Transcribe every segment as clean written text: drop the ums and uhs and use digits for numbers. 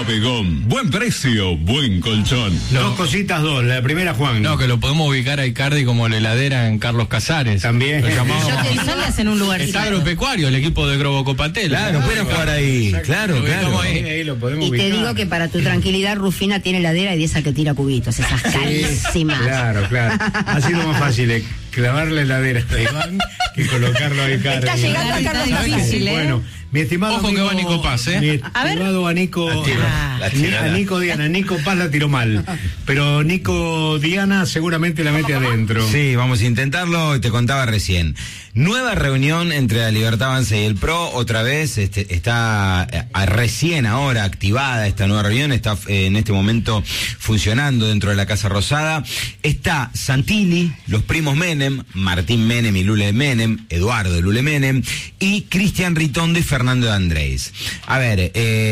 Bodegón. Buen precio, buen colchón. Dos cositas, la primera, Juan. No, que lo podemos ubicar a Icardi como la heladera en Carlos Casares. También. Lo llamamos... en un lugar. Está Agropecuario, el equipo de Grobo Copatel. Claro, pueden jugar ahí. Claro. Ahí lo podemos Y te ubicar. digo que para tu tranquilidad, Rufina tiene heladera y de esa que tira cubitos, esas carísimas. Claro. Ha sido más fácil clavar la heladera a Iván que colocarlo a Icardi. Está llegando a Carlos difícil, ¿eh? Bueno, mi estimado Ojo amigo, que va Nico Paz, ¿eh? Mi A ver. estimado a Nico, La a Nico Diana. Nico Paz la tiró mal, pero Nico Diana seguramente la mete adentro. Sí, vamos a intentarlo. Te contaba recién. Nueva reunión entre la Libertad Avanza y el PRO. Otra vez está recién ahora activada esta nueva reunión. Está en este momento funcionando dentro de la Casa Rosada. Está Santilli, los primos Menem, Martín Menem y Lule Menem, Eduardo Lule Menem, y Cristian Ritondo y Fernando de Andrés. A ver,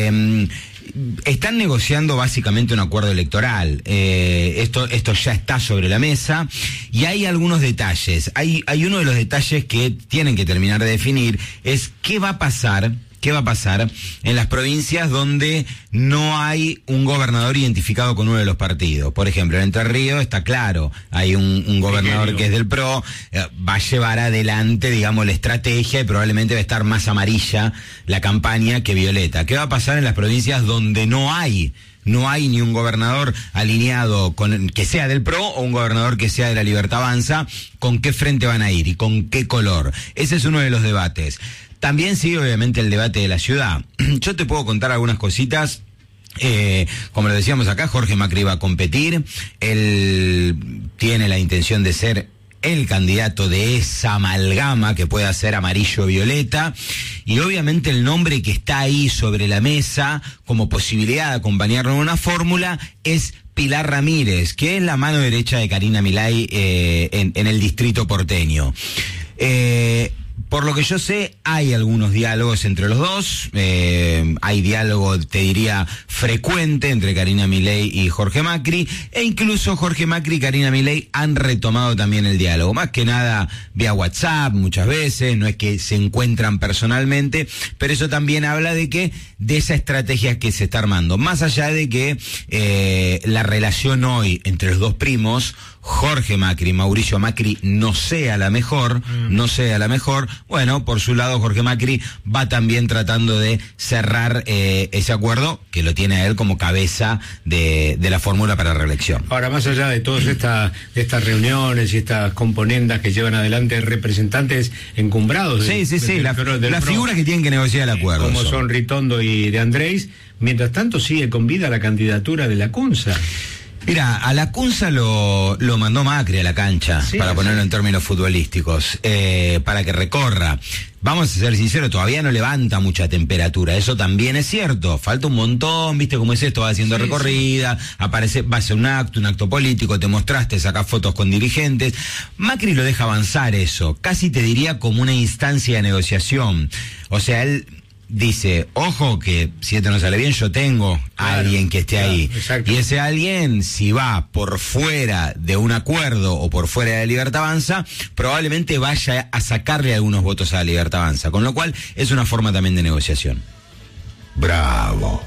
están negociando básicamente un acuerdo electoral. Esto ya está sobre la mesa y hay algunos detalles. Hay uno de los detalles que tienen que terminar de definir, es qué va a pasar en las provincias donde no hay un gobernador identificado con uno de los partidos. Por ejemplo, en Entre Ríos está claro, hay un gobernador que es del PRO, va a llevar adelante, digamos, la estrategia y probablemente va a estar más amarilla la campaña que violeta. ¿Qué va a pasar en las provincias donde no hay ni un gobernador alineado con que sea del PRO o un gobernador que sea de la Libertad Avanza? ¿Con qué frente van a ir y con qué color? Ese es uno de los debates. También sigue obviamente el debate de la ciudad. Yo te puedo contar algunas cositas. Como lo decíamos acá, Jorge Macri va a competir. Él tiene la intención de ser el candidato de esa amalgama que pueda ser amarillo-violeta. Y obviamente el nombre que está ahí sobre la mesa como posibilidad de acompañarlo en una fórmula es Pilar Ramírez, que es la mano derecha de Karina Milei en el distrito porteño. Por lo que yo sé, hay algunos diálogos entre los dos, hay diálogo, te diría, frecuente entre Karina Milei y Jorge Macri, e incluso Jorge Macri y Karina Milei han retomado también el diálogo, más que nada vía WhatsApp muchas veces, no es que se encuentran personalmente, pero eso también habla de esa estrategia que se está armando, más allá de que la relación hoy entre los dos primos, Jorge Macri y Mauricio Macri, no sea la mejor, bueno, por su lado Jorge Macri va también tratando de cerrar ese acuerdo, que lo tiene a él como cabeza de la fórmula para la reelección. Ahora, más allá de todas estas reuniones y estas componendas que llevan adelante representantes encumbrados. Sí, las figuras que tienen que negociar el acuerdo. Como son Ritondo y de Andrés, mientras tanto sigue con vida la candidatura de Lacunza. Mira, a Lacunza lo mandó Macri a la cancha, sí, para ponerlo en términos futbolísticos, para que recorra. Vamos a ser sinceros, todavía no levanta mucha temperatura, eso también es cierto, falta un montón, viste cómo es esto, va haciendo recorrida, aparece, va a ser un acto político, te mostraste, sacás fotos con dirigentes. Macri lo deja avanzar eso, casi te diría como una instancia de negociación. O sea, él dice, ojo que si esto no sale bien, yo tengo a alguien que esté ahí. Exacto. Y ese alguien, si va por fuera de un acuerdo o por fuera de la Libertad Avanza, probablemente vaya a sacarle algunos votos a la Libertad Avanza. Con lo cual, es una forma también de negociación. Bravo.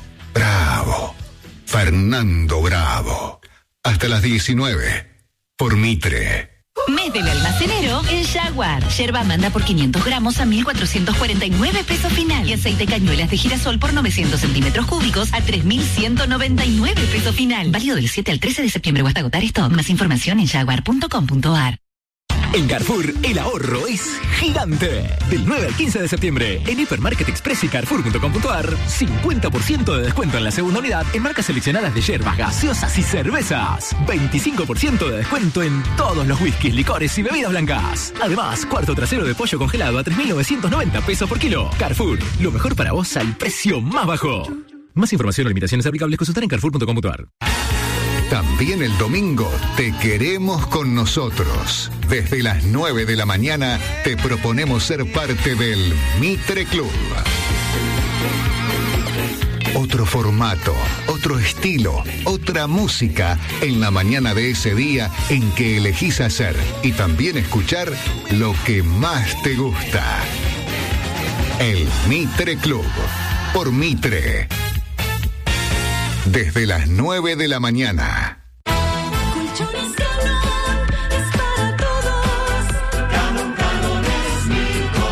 Fernando Bravo. Hasta las 19. Por Mitre. Mes del almacenero en Jaguar. Yerba manda por 500 gramos a 1.449 pesos final. Y aceite cañuelas de girasol por 900 centímetros cúbicos a 3.199 pesos final. Válido del 7 al 13 de septiembre o hasta agotar stock. Más información en jaguar.com.ar. En Carrefour, el ahorro es gigante. Del 9 al 15 de septiembre, en Hipermarket Express y Carrefour.com.ar, 50% de descuento en la segunda unidad en marcas seleccionadas de yerbas, gaseosas y cervezas. 25% de descuento en todos los whiskies, licores y bebidas blancas. Además, cuarto trasero de pollo congelado a 3.990 pesos por kilo. Carrefour, lo mejor para vos al precio más bajo. Más información o limitaciones aplicables, consultar en Carrefour.com.ar. También el domingo te queremos con nosotros. Desde las 9 de la mañana te proponemos ser parte del Mitre Club. Otro formato, otro estilo, otra música en la mañana de ese día en que elegís hacer y también escuchar lo que más te gusta. El Mitre Club, por Mitre. desde las 9 de la mañana. Colchones Galón es para todos. Galón es mi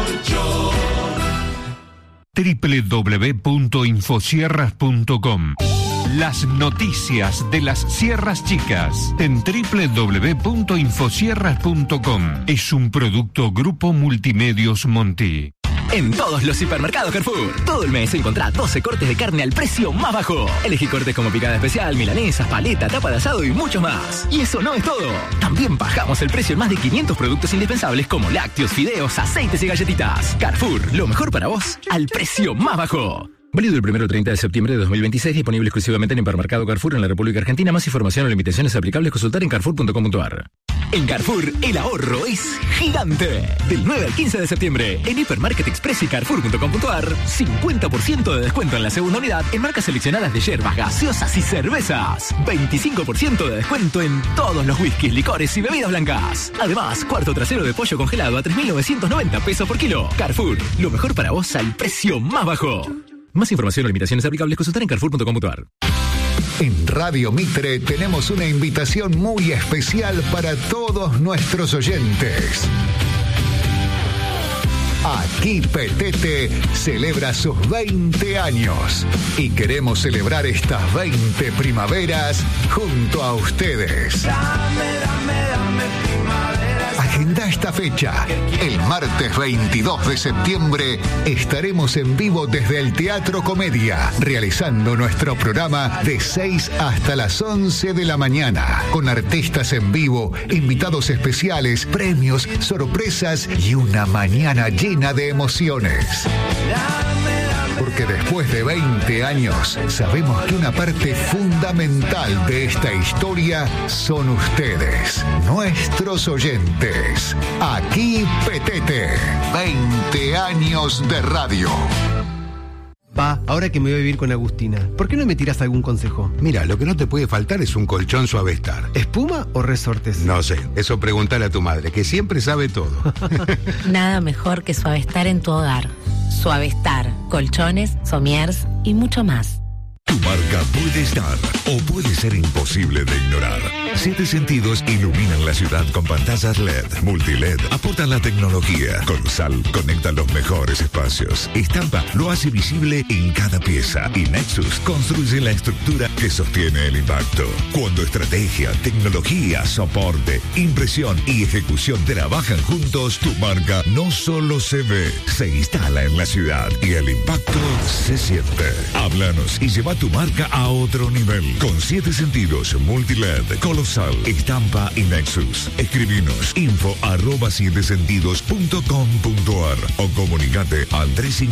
colchón. www.infosierras.com. Las noticias de las Sierras Chicas en www.infosierras.com. Es un producto Grupo Multimedios Monti. En todos los hipermercados Carrefour, todo el mes encontrá 12 cortes de carne al precio más bajo. Elegí cortes como picada especial, milanesas, paleta, tapa de asado y mucho más. Y eso no es todo. También bajamos el precio en más de 500 productos indispensables como lácteos, fideos, aceites y galletitas. Carrefour, lo mejor para vos al precio más bajo. Válido el 1 al 30 de septiembre de 2026, disponible exclusivamente en Hipermercado Carrefour en la República Argentina. Más información o limitaciones aplicables, consultar en carrefour.com.ar. En Carrefour, el ahorro es gigante. Del 9 al 15 de septiembre, en Hipermarket Express y Carrefour.com.ar, 50% de descuento en la segunda unidad en marcas seleccionadas de yerbas, gaseosas y cervezas. 25% de descuento en todos los whiskies, licores y bebidas blancas. Además, cuarto trasero de pollo congelado a 3.990 pesos por kilo. Carrefour, lo mejor para vos al precio más bajo. Más información o limitaciones aplicables, consultar en carrefour.com.ar. En Radio Mitre tenemos una invitación muy especial para todos nuestros oyentes. Aquí Petete celebra sus 20 años y queremos celebrar estas 20 primaveras junto a ustedes. Agenda esta fecha. El martes 22 de septiembre estaremos en vivo desde el Teatro Comedia, realizando nuestro programa de 6 hasta las 11 de la mañana, con artistas en vivo, invitados especiales, premios, sorpresas y una mañana llena de emociones. Porque después de 20 años, sabemos que una parte fundamental de esta historia son ustedes, nuestros oyentes. Aquí Petete, 20 años de radio. Pa, ahora que me voy a vivir con Agustina, ¿por qué no me tiras algún consejo? Mira, lo que no te puede faltar es un colchón Suavestar. ¿Espuma o resortes? No sé, eso pregúntale a tu madre, que siempre sabe todo. Nada mejor que Suavestar en tu hogar. Suavestar, colchones, somiers y mucho más. Tu marca puede estar o puede ser imposible de ignorar. 7 Sentidos iluminan la ciudad con pantallas LED, multiled, aportan la tecnología. Con Sal conectan los mejores espacios. Estampa lo hace visible en cada pieza. Y Nexus construye la estructura que sostiene el impacto. Cuando estrategia, tecnología, soporte, impresión y ejecución trabajan juntos, tu marca no solo se ve, se instala en la ciudad y el impacto se siente. Háblanos y lleva tu marca a otro nivel. Con 7 Sentidos, multiled, colosal, estampa y Nexus. Escribinos info@7sentidos.com.ar o comunicate al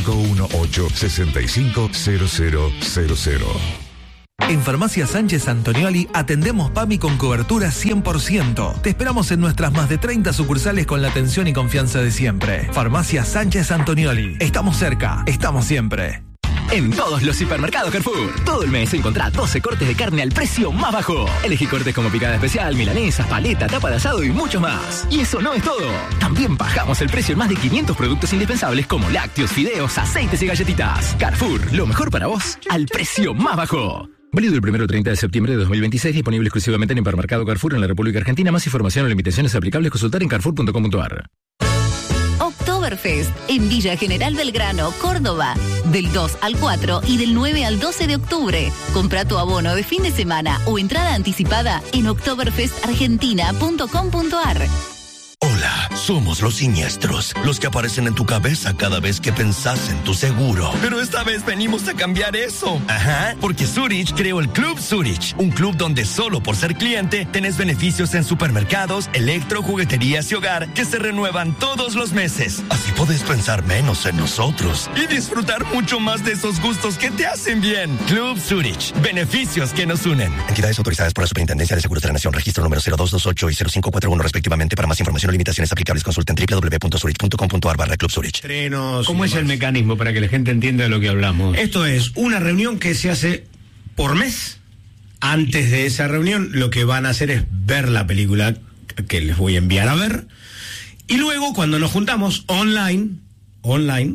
3518-650000. En Farmacia Sánchez Antonioli atendemos PAMI con cobertura 100%. Te esperamos en nuestras más de 30 sucursales con la atención y confianza de siempre. Farmacia Sánchez Antonioli. Estamos cerca, estamos siempre. En todos los hipermercados Carrefour, todo el mes encontrá 12 cortes de carne al precio más bajo. Elegí cortes como picada especial, milanesas, paleta, tapa de asado y mucho más. Y eso no es todo. También bajamos el precio en más de 500 productos indispensables como lácteos, fideos, aceites y galletitas. Carrefour, lo mejor para vos al precio más bajo. Válido el 1 al 30 de septiembre de 2026, disponible exclusivamente en Hipermercado Carrefour en la República Argentina. Más información o limitaciones aplicables, consultar en carrefour.com.ar. Oktoberfest en Villa General Belgrano, Córdoba, del 2 al 4 y del 9 al 12 de octubre. Compra tu abono de fin de semana o entrada anticipada en oktoberfestargentina.com.ar. Hola, somos los siniestros, los que aparecen en tu cabeza cada vez que pensás en tu seguro. Pero esta vez venimos a cambiar eso. Ajá, porque Zurich creó el Club Zurich, un club donde solo por ser cliente tenés beneficios en supermercados, electro, jugueterías y hogar que se renuevan todos los meses. Así podés pensar menos en nosotros y disfrutar mucho más de esos gustos que te hacen bien. Club Zurich, beneficios que nos unen. Entidades autorizadas por la Superintendencia de Seguros de la Nación, registro número 0228 y 0541 respectivamente. Para más información, limitaciones aplicables, consulten www.zurich.com.ar/Club Zurich. ¿Cómo es el mecanismo para que la gente entienda de lo que hablamos? Esto es una reunión que se hace por mes. Antes de esa reunión, lo que van a hacer es ver la película que les voy a enviar a ver. Y luego, cuando nos juntamos online,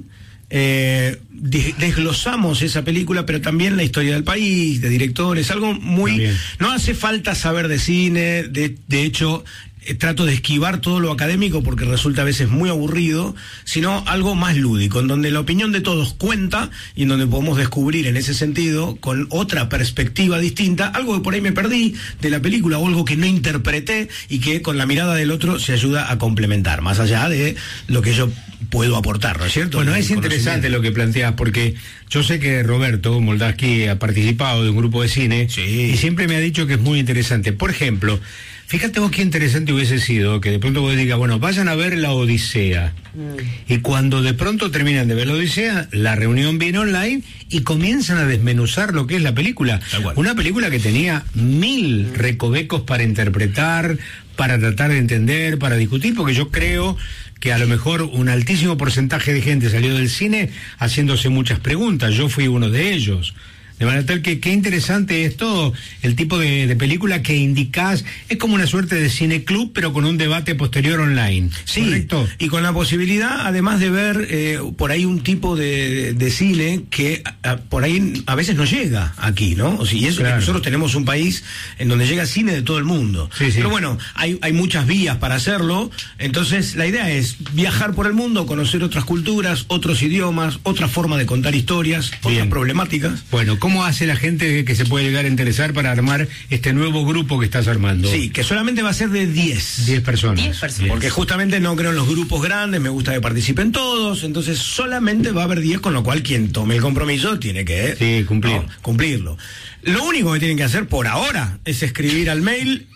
desglosamos esa película, pero también la historia del país, de directores, algo muy... No hace falta saber de cine, de hecho... trato de esquivar todo lo académico porque resulta a veces muy aburrido, sino algo más lúdico, en donde la opinión de todos cuenta y en donde podemos descubrir en ese sentido, con otra perspectiva distinta, algo que por ahí me perdí de la película o algo que no interpreté y que con la mirada del otro se ayuda a complementar, más allá de lo que yo puedo aportar, ¿no es cierto? Bueno, es interesante lo que planteas, porque yo sé que Roberto Moldaski ha participado de un grupo de cine y siempre me ha dicho que es muy interesante. Por ejemplo, fíjate vos qué interesante hubiese sido que de pronto vos digas, bueno, vayan a ver La Odisea. Y cuando de pronto terminan de ver La Odisea, la reunión viene online y comienzan a desmenuzar lo que es la película. Una película que tenía 1000 recovecos para interpretar, para tratar de entender, para discutir, porque yo creo que a lo mejor un altísimo porcentaje de gente salió del cine haciéndose muchas preguntas. Yo fui uno de ellos. De manera tal que qué interesante es todo el tipo de película que indicás. Es como una suerte de cineclub, pero con un debate posterior online. Sí, ¿correcto? Y con la posibilidad, además de ver por ahí un tipo de cine que por ahí a veces no llega aquí, ¿no? O sea, y eso que nosotros tenemos un país en donde llega cine de todo el mundo. Pero bueno, hay muchas vías para hacerlo. Entonces, la idea es viajar por el mundo, conocer otras culturas, otros idiomas, otra forma de contar historias, otras problemáticas. Bueno, ¿cómo hace la gente que se puede llegar a interesar para armar este nuevo grupo que estás armando? Sí, que solamente va a ser de 10. 10 personas. 10 personas. Porque justamente no creo en los grupos grandes, me gusta que participen todos, entonces solamente va a haber 10, con lo cual quien tome el compromiso tiene que cumplirlo. Lo único que tienen que hacer por ahora es escribir al mail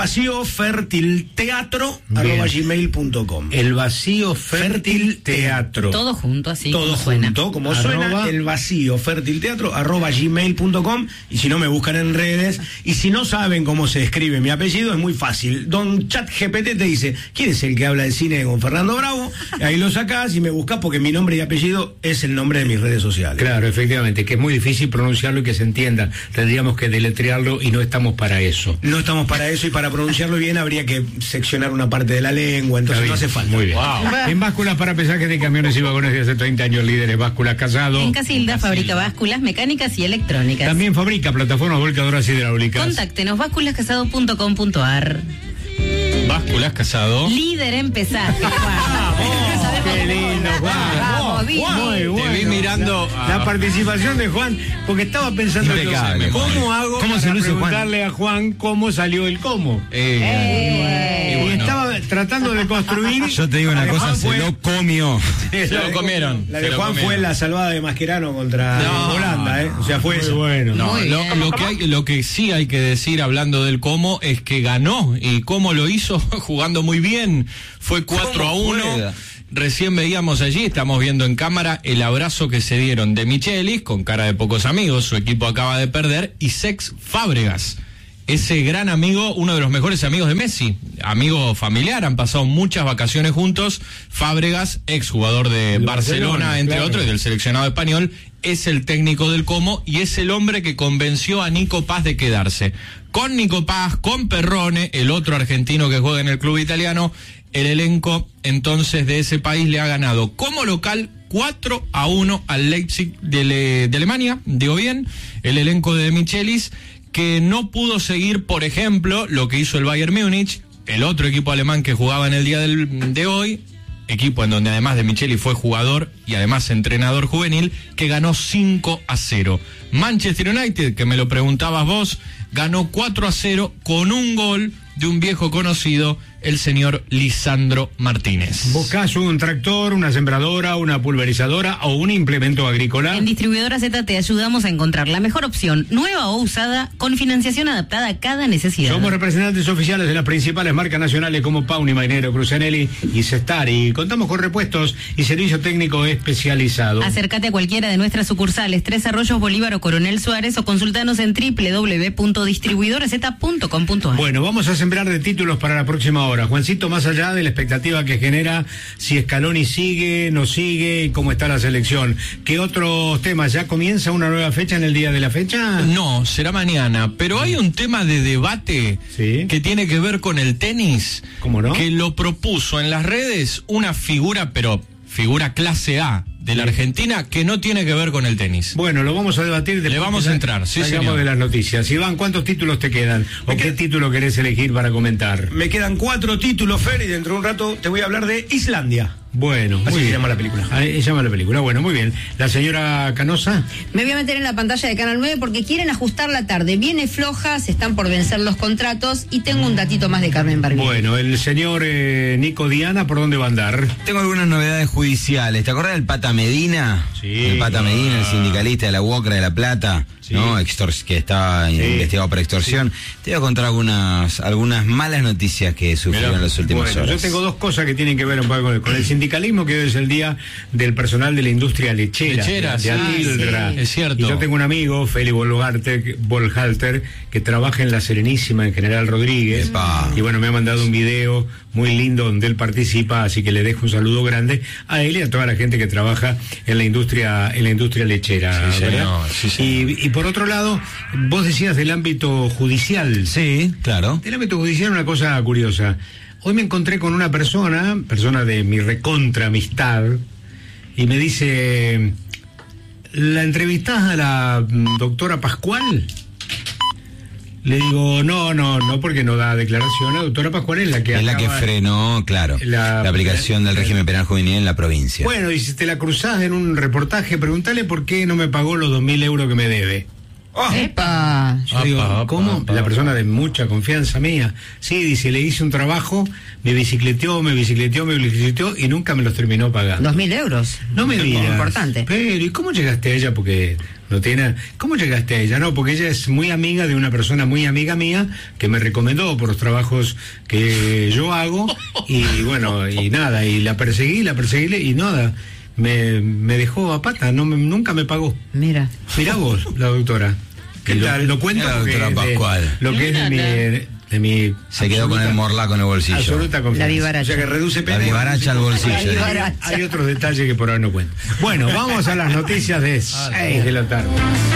elvacíofértilteatro@gmail.com. elvacíofértilteatro. Todo junto, así. Todo junto, como suena, elvacíofértilteatro@gmail.com. Y si no, me buscan en redes. Y si no saben cómo se escribe mi apellido, es muy fácil. Don ChatGPT te dice, ¿quién es el que habla de cine con Fernando Bravo? Ahí lo sacás y me buscas, porque mi nombre y apellido es el nombre de mis redes sociales. Claro, efectivamente, que es muy difícil pronunciarlo y que se entienda. Tendríamos que deletrearlo y no estamos para eso. No estamos para eso, y para pronunciarlo bien habría que seccionar una parte de la lengua, entonces no hace falta. Muy bien. En básculas para pesajes de camiones y vagones de hace 30 años, líderes Básculas Casado. En Casilda fabrica básculas mecánicas y electrónicas. También fabrica plataformas volcadoras hidráulicas. Contáctenos básculascasado.com.ar. Básculas Casado. Líder en pesaje, Juan. Qué lindo, Juan. Muy bueno. Te vi mirando la participación de Juan, porque estaba pensando Impecable, ¿cómo hago ¿Cómo para se luce, preguntarle a Juan cómo salió el cómo? Y estaba tratando de construir. Yo te digo una cosa, se lo comió. Se lo comieron. La de Juan fue la salvada de Mascherano contra Holanda, ¿eh? O sea, fue eso. Bueno. No, lo que sí hay que decir, hablando del cómo, es que ganó. ¿Y cómo lo hizo? Jugando muy bien. Fue 4-1. Recién veíamos allí, estamos viendo en cámara el abrazo que se dieron de Michelis, con cara de pocos amigos, su equipo acaba de perder, y Cesc Fábregas, ese gran amigo, uno de los mejores amigos de Messi, amigo familiar, han pasado muchas vacaciones juntos. Fábregas, exjugador de Barcelona, entre otros, y del seleccionado español, es el técnico del Como y es el hombre que convenció a Nico Paz de quedarse. Con Nico Paz, con Perrone, el otro argentino que juega en el club italiano, el elenco entonces de ese país le ha ganado como local 4-1 al Leipzig de Alemania. Digo bien, el elenco de Michelis, que no pudo seguir, por ejemplo, lo que hizo el Bayern Múnich, el otro equipo alemán que jugaba en el día de hoy, equipo en donde además de Michelis fue jugador y además entrenador juvenil, que ganó 5-0. Manchester United, que me lo preguntabas vos, ganó 4-0 con un gol de un viejo conocido, el señor Lisandro Martínez. ¿Buscás un tractor, una sembradora, una pulverizadora o un implemento agrícola? En Distribuidora Z te ayudamos a encontrar la mejor opción, nueva o usada, con financiación adaptada a cada necesidad. Somos representantes oficiales de las principales marcas nacionales como Pauni, Mainero, Cruzanelli y Cestari. Contamos con repuestos y servicio técnico especializado. Acércate a cualquiera de nuestras sucursales, Tres Arroyos, Bolívar o Coronel Suárez, o consultanos en www.distribuidoraz.com.ar. Bueno, vamos a sembrar de títulos para la próxima hora. Juancito, más allá de la expectativa que genera si Scaloni sigue, no sigue y cómo está la selección, ¿qué otros temas? ¿Ya comienza una nueva fecha en el día de la fecha? No, será mañana, pero hay un tema de debate que tiene que ver con el tenis. ¿Cómo no? Que lo propuso en las redes una figura, pero figura clase A de la Argentina que no tiene que ver con el tenis. Bueno, lo vamos a debatir. Le vamos a entrar, sí, señor. de las noticias. Iván, ¿cuántos títulos te quedan? ¿O qué título querés elegir para comentar? Me quedan 4 títulos, Fer, y dentro de un rato te voy a hablar de Islandia. Bueno, así muy se bien. llama la película. Se llama la película, bueno, muy bien. La señora Canosa. Me voy a meter en la pantalla de Canal 9 porque quieren ajustar la tarde. Viene floja, se están por vencer los contratos y tengo un datito más de Carmen Barbieri. Bueno, el señor Nico Diana, ¿por dónde va a andar? Tengo algunas novedades judiciales. ¿Te acordás del Pata Medina? Sí. El Pata Medina, el sindicalista de la UOCRA de La Plata, sí. ¿no? Que estaba investigado por extorsión. Sí. Te voy a contar algunas malas noticias que sufrieron en las últimas horas. Yo tengo 2 cosas que tienen que ver un poco con el sindicalismo, que hoy es el día del personal de la industria lechera de Atildra. Es cierto. Y yo tengo un amigo, Feli Bolhalter, que trabaja en La Serenísima, en General Rodríguez. Epa. Y bueno, me ha mandado un video muy lindo donde él participa, así que le dejo un saludo grande a él y a toda la gente que trabaja en la industria lechera. Sí, ¿verdad? Sí, señor. Y por otro lado, vos decías del ámbito judicial. Sí, claro. Del ámbito judicial, una cosa curiosa. Hoy me encontré con una persona de mi recontra amistad, y me dice: ¿la entrevistás a la doctora Pascual? Le digo, no, porque no da declaración. La doctora Pascual es la que frenó, claro, la aplicación del régimen penal juvenil en la provincia. Bueno, y si te la cruzás en un reportaje, preguntale por qué no me pagó los 2.000 euros que me debe. ¡Epa! Yo digo, ¿cómo? La persona de mucha confianza mía. Sí, dice, le hice un trabajo, me bicicleteó y nunca me los terminó pagando. 2.000 euros. No me digas. Importante. Pero, ¿y cómo llegaste a ella? Porque no tiene... ¿Cómo llegaste a ella? No, porque ella es muy amiga de una persona muy amiga mía que me recomendó por los trabajos que yo hago, y bueno, y nada, y la perseguí y nada. Me dejó a pata, nunca me pagó. Mirá vos, la doctora. ¿Qué tal? Lo cuento la porque doctora Pascual. Lo que es de mi se quedó con el morlaco en el bolsillo. Absoluta confianza. La vivaracha. O sea que reduce pena. La vivaracha al bolsillo. Hay otros detalles que por ahora no cuento. Bueno, vamos a las noticias de 6 de la tarde.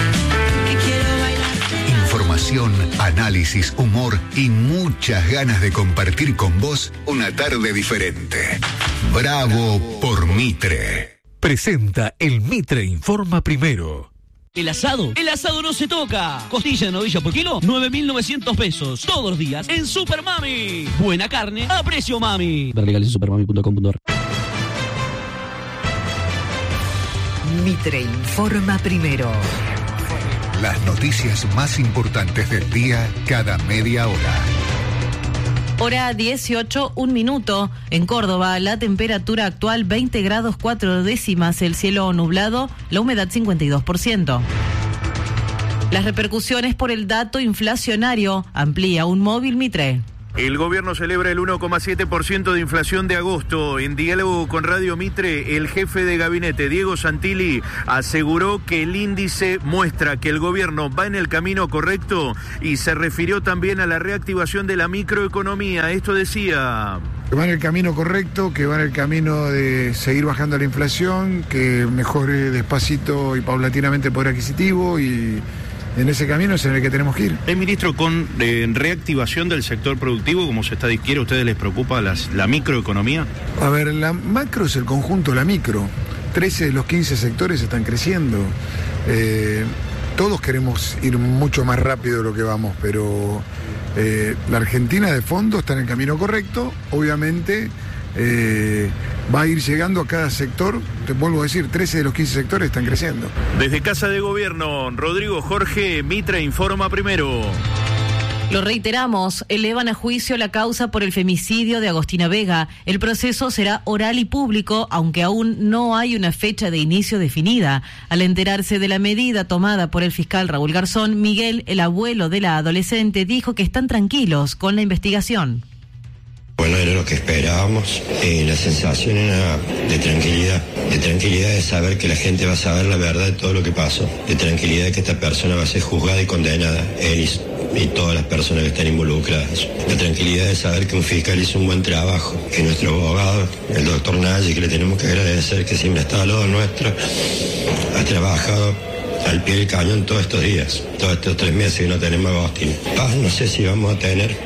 Información, análisis, humor y muchas ganas de compartir con vos una tarde diferente. Bravo por Mitre. Presenta el Mitre Informa Primero. El asado no se toca. Costilla de novilla por kilo, 9.900 pesos. Todos los días en Super Mami. Buena carne a precio mami. Ver legales en supermami.com.ar. Mitre Informa Primero. Las noticias más importantes del día cada media hora. Hora 18, 1 minuto. En Córdoba, la temperatura actual 20 grados 4 décimas, el cielo nublado, la humedad 52%. Las repercusiones por el dato inflacionario, amplía un móvil Mitre. El gobierno celebra el 1,7% de inflación de agosto. En diálogo con Radio Mitre, el jefe de gabinete, Diego Santilli, aseguró que el índice muestra que el gobierno va en el camino correcto y se refirió también a la reactivación de la microeconomía. Esto decía: que va en el camino correcto, que va en el camino de seguir bajando la inflación, que mejore despacito y paulatinamente el poder adquisitivo, y en ese camino es en el que tenemos que ir. Ministro, con reactivación del sector productivo, como se está discutiendo, ¿a ustedes les preocupa la microeconomía? A ver, la macro es el conjunto de la micro. 13 de los 15 sectores están creciendo. Todos queremos ir mucho más rápido de lo que vamos, pero la Argentina de fondo está en el camino correcto. Obviamente va a ir llegando a cada sector. Te vuelvo a decir, 13 de los 15 sectores están creciendo. Desde Casa de Gobierno, Rodrigo Jorge, Mitre Informa Primero. Lo reiteramos, elevan a juicio la causa por el femicidio de Agostina Vega. El proceso será oral y público, aunque aún no hay una fecha de inicio definida. Al enterarse de la medida tomada por el fiscal Raúl Garzón, Miguel, el abuelo de la adolescente, dijo que están tranquilos con la investigación. Bueno, era lo que esperábamos. La sensación era de tranquilidad de saber que la gente va a saber la verdad de todo lo que pasó, de tranquilidad de que esta persona va a ser juzgada y condenada, él y todas las personas que están involucradas, de tranquilidad de saber que un fiscal hizo un buen trabajo, que nuestro abogado, el doctor Nagy, que le tenemos que agradecer, que siempre está al lado nuestro, ha trabajado al pie del cañón todos estos días, todos estos 3 meses que no tenemos a Agostina. No sé si vamos a tener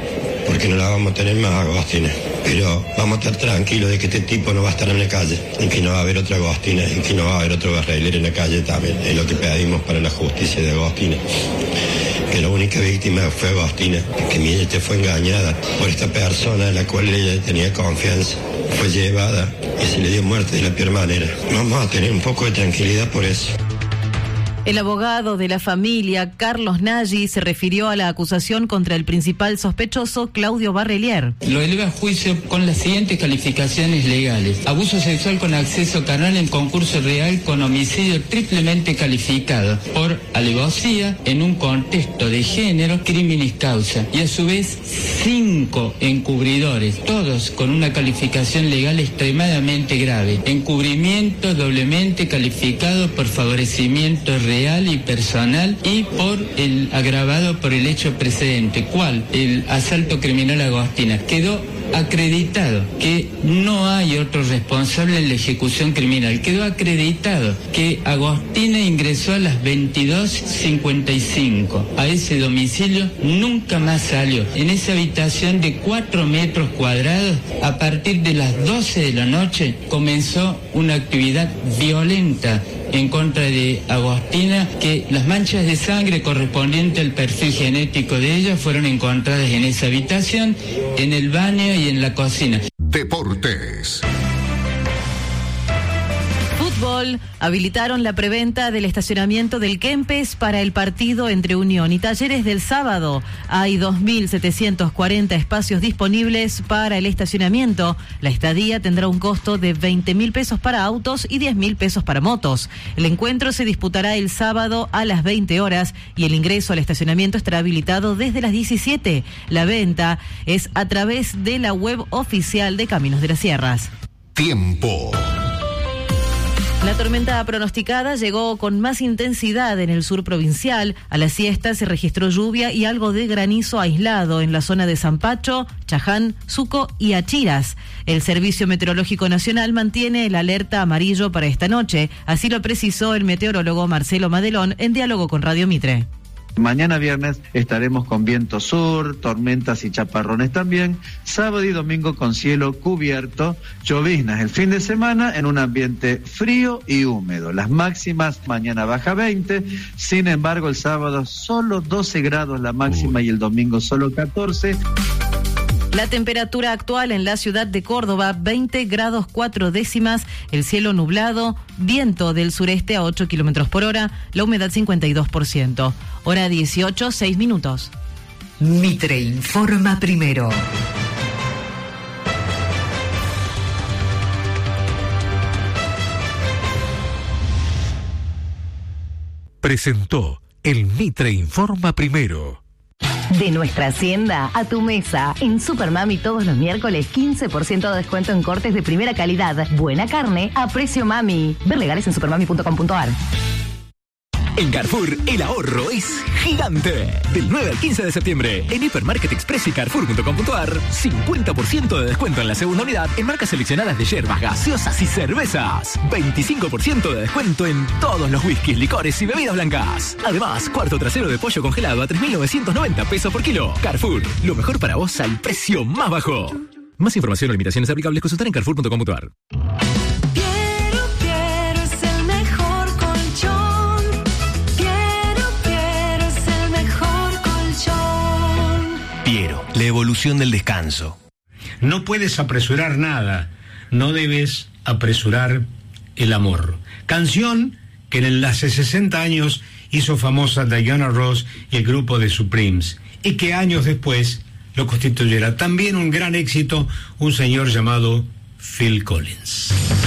porque no la vamos a tener más, Agostina. Pero vamos a estar tranquilos de que este tipo no va a estar en la calle, y que no va a haber otra Agostina, y que no va a haber otro guerrillero en la calle también. Es lo que pedimos para la justicia de Agostina. Que la única víctima fue Agostina, que mi ella fue engañada por esta persona en la cual ella tenía confianza. Fue llevada y se le dio muerte de la peor manera. Vamos a tener un poco de tranquilidad por eso. El abogado de la familia, Carlos Nagy, se refirió a la acusación contra el principal sospechoso, Claudio Barrelier. Lo eleva a juicio con las siguientes calificaciones legales: abuso sexual con acceso carnal en concurso real con homicidio triplemente calificado por alevosía en un contexto de género, criminis causa, y a su vez 5 encubridores, todos con una calificación legal extremadamente grave: encubrimiento doblemente calificado por favorecimiento real y personal, y por el agravado por el hecho precedente, ¿cuál? El asalto criminal a Agostina. Quedó acreditado que no hay otro responsable en la ejecución criminal. Quedó acreditado que Agostina ingresó a las 22:55 a ese domicilio, nunca más salió. En esa habitación de 4 metros cuadrados, a partir de las 12 de la noche, comenzó una actividad violenta en contra de Agostina, que las manchas de sangre correspondientes al perfil genético de ella fueron encontradas en esa habitación, en el baño y en la cocina. Deportes. Fútbol. Habilitaron la preventa del estacionamiento del Kempes para el partido entre Unión y Talleres del sábado. Hay 2.740 espacios disponibles para el estacionamiento. La estadía tendrá un costo de 20.000 pesos para autos y 10.000 pesos para motos. El encuentro se disputará el sábado a las 20 horas y el ingreso al estacionamiento estará habilitado desde las 17. La venta es a través de la web oficial de Caminos de las Sierras. Tiempo. La tormenta pronosticada llegó con más intensidad en el sur provincial. A la siesta se registró lluvia y algo de granizo aislado en la zona de Zampacho, Chaján, Suco y Achiras. El Servicio Meteorológico Nacional mantiene el alerta amarillo para esta noche. Así lo precisó el meteorólogo Marcelo Madelón en diálogo con Radio Mitre. Mañana viernes estaremos con viento sur, tormentas y chaparrones también. Sábado y domingo con cielo cubierto, lloviznas el fin de semana en un ambiente frío y húmedo. Las máximas mañana baja 20, sin embargo el sábado solo 12 grados la máxima y el domingo solo 14. La temperatura actual en la ciudad de Córdoba, 20 grados 4 décimas, el cielo nublado, viento del sureste a 8 kilómetros por hora, la humedad 52%. Hora 18, 6 minutos. Mitre informa primero. Presentó el Mitre informa primero. De nuestra hacienda a tu mesa. En Supermami todos los miércoles 15% de descuento en cortes de primera calidad. Buena carne a precio mami. Ver legales en supermami.com.ar. En Carrefour, el ahorro es gigante. Del 9 al 15 de septiembre, en Hipermarket Express y Carrefour.com.ar, 50% de descuento en la segunda unidad en marcas seleccionadas de yerbas, gaseosas y cervezas. 25% de descuento en todos los whiskies, licores y bebidas blancas. Además, cuarto trasero de pollo congelado a 3.990 pesos por kilo. Carrefour, lo mejor para vos al precio más bajo. Más información o limitaciones aplicables, consultar en Carrefour.com.ar. Piero, la evolución del descanso. No puedes apresurar nada, no debes apresurar el amor. Canción que en hace 60 años hizo famosa Diana Ross y el grupo de Supremes, y que años después lo constituyera también un gran éxito un señor llamado Phil Collins.